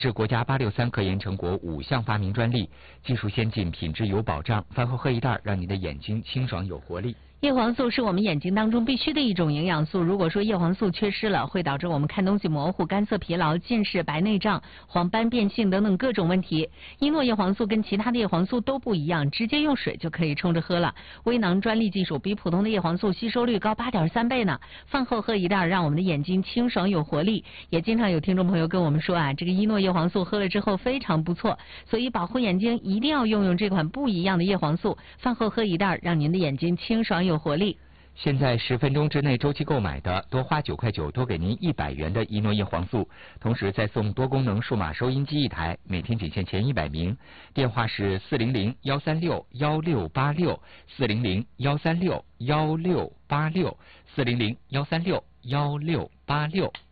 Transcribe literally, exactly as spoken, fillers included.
是国家八六三科研成果五项发明专利，技术先进，品质有保障。饭后喝一袋，让你的眼睛清爽有活力。 叶黄素是我们眼睛当中必须的一种营养素，如果说叶黄素缺失了，会导致我们看东西模糊、干涩、疲劳、近视、白内障、黄斑变性等等各种问题。一诺叶黄素跟其他的叶黄素都不一样，直接用水就可以冲着喝了。微囊专利技术比普通的叶黄素吸收率高 八点三 倍呢。饭后喝一袋，让我们的眼睛清爽有活力。也经常有听众朋友跟我们说啊，这个一诺叶黄素喝了之后非常不错，所以保护眼睛一定要用用这款不一样的叶黄素。饭后喝一袋，让您的眼睛清爽有活力。 现在十分钟之内周期购买的，多花九块九，多给您一百元的一诺叶黄素，同时再送多功能数码收音机一台，每天仅限前一百名。电话是四零零幺三六幺六八六，四零零幺三六幺六八六，四零零幺三六幺六八六。